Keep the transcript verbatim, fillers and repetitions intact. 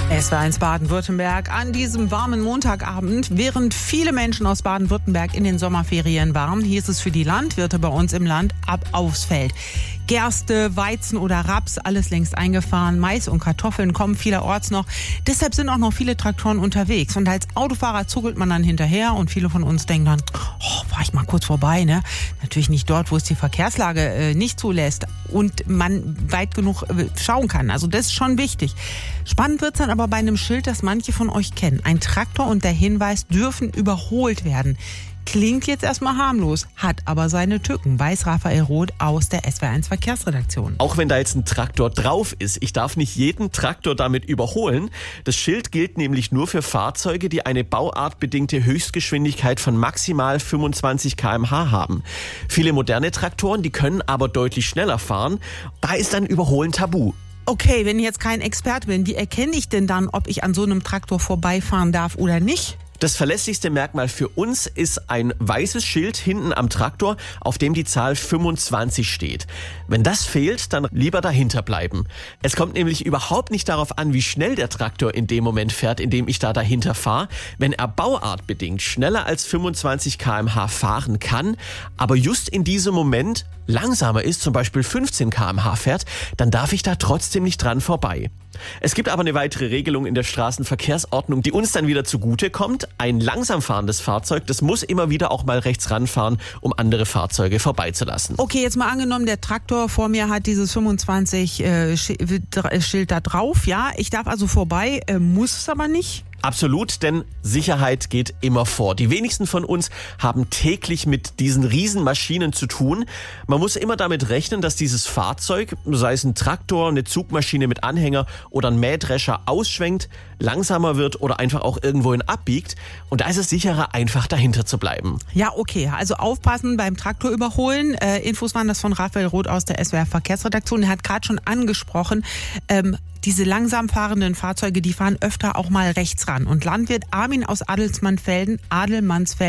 S W R eins Baden-Württemberg an diesem warmen Montagabend. Während viele Menschen aus Baden-Württemberg in den Sommerferien waren, hieß es für die Landwirte bei uns im Land ab aufs Feld. Gerste, Weizen oder Raps, alles längst eingefahren. Mais und Kartoffeln kommen vielerorts noch. Deshalb sind auch noch viele Traktoren unterwegs. Und als Autofahrer zuckelt man dann hinterher und viele von uns denken dann, oh, fahr ich mal kurz vorbei, ne? Natürlich nicht dort, wo es die Verkehrslage äh, nicht zulässt und man weit genug äh, schauen kann. Also das ist schon wichtig. Spannend wird's dann aber bei einem Schild, das manche von euch kennen. Ein Traktor und der Hinweis dürfen überholt werden. Klingt jetzt erstmal harmlos, hat aber seine Tücken, weiß Raphael Roth aus der S W R eins Verkehrsredaktion. Auch wenn da jetzt ein Traktor drauf ist, ich darf nicht jeden Traktor damit überholen. Das Schild gilt nämlich nur für Fahrzeuge, die eine bauartbedingte Höchstgeschwindigkeit von maximal fünfundzwanzig Kilometer pro Stunde haben. Viele moderne Traktoren, die können aber deutlich schneller fahren. Da ist dann Überholen tabu. Okay, wenn ich jetzt kein Experte bin, wie erkenne ich denn dann, ob ich an so einem Traktor vorbeifahren darf oder nicht? Das verlässlichste Merkmal für uns ist ein weißes Schild hinten am Traktor, auf dem die Zahl fünfundzwanzig steht. Wenn das fehlt, dann lieber dahinter bleiben. Es kommt nämlich überhaupt nicht darauf an, wie schnell der Traktor in dem Moment fährt, in dem ich da dahinter fahre. Wenn er bauartbedingt schneller als fünfundzwanzig Kilometer pro Stunde fahren kann, aber just in diesem Moment langsamer ist, zum Beispiel fünfzehn Kilometer pro Stunde fährt, dann darf ich da trotzdem nicht dran vorbei. Es gibt aber eine weitere Regelung in der Straßenverkehrsordnung, die uns dann wieder zugute kommt. Ein langsam fahrendes Fahrzeug, das muss immer wieder auch mal rechts ranfahren, um andere Fahrzeuge vorbeizulassen. Okay, jetzt mal angenommen, der Traktor vor mir hat dieses fünfundzwanzig äh, Schild da drauf. Ja, ich darf also vorbei, äh, muss es aber nicht. Absolut, denn Sicherheit geht immer vor. Die wenigsten von uns haben täglich mit diesen Riesenmaschinen zu tun. Man muss immer damit rechnen, dass dieses Fahrzeug, sei es ein Traktor, eine Zugmaschine mit Anhänger oder ein Mähdrescher, ausschwenkt, langsamer wird oder einfach auch irgendwohin abbiegt. Und da ist es sicherer, einfach dahinter zu bleiben. Ja, okay. Also aufpassen beim Traktor überholen. Äh, Infos waren das von Raphael Roth aus der S W R Verkehrsredaktion. Er hat gerade schon angesprochen, ähm, diese langsam fahrenden Fahrzeuge, die fahren öfter auch mal rechts ran. Und Landwirt Armin aus Adelsmannsfelden, Adelmannsfelden,